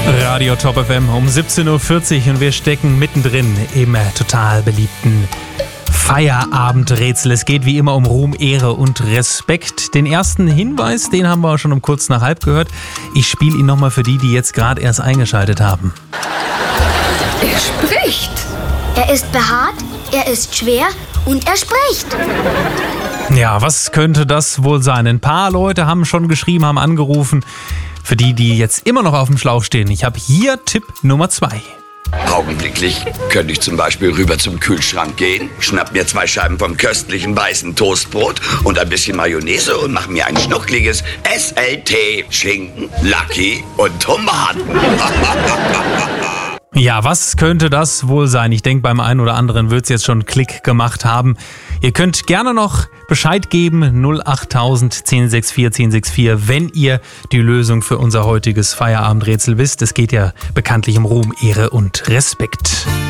Radio Top FM um 17.40 Uhr und wir stecken mittendrin im total beliebten Feierabendrätsel. Es geht wie immer um Ruhm, Ehre und Respekt. Den ersten Hinweis, den haben wir schon um kurz nach halb gehört. Ich spiele ihn nochmal für die jetzt gerade erst eingeschaltet haben. Er spricht. Er ist behaart, er ist schwer und er spricht. Ja, was könnte das wohl sein? Ein paar Leute haben schon geschrieben, haben angerufen. Für die jetzt immer noch auf dem Schlauch stehen, ich habe hier Tipp Nummer 2. Augenblicklich könnte ich zum Beispiel rüber zum Kühlschrank gehen, schnapp mir 2 Scheiben vom köstlichen weißen Toastbrot und ein bisschen Mayonnaise und mache mir ein schnuckliges SLT, Schinken, Lucky und Tomaten. Ja, was könnte das wohl sein? Ich denke, beim einen oder anderen wird es jetzt schon Klick gemacht haben. Ihr könnt gerne noch Bescheid geben, 08000 1064 1064, wenn ihr die Lösung für unser heutiges Feierabendrätsel wisst. Es geht ja bekanntlich um Ruhm, Ehre und Respekt.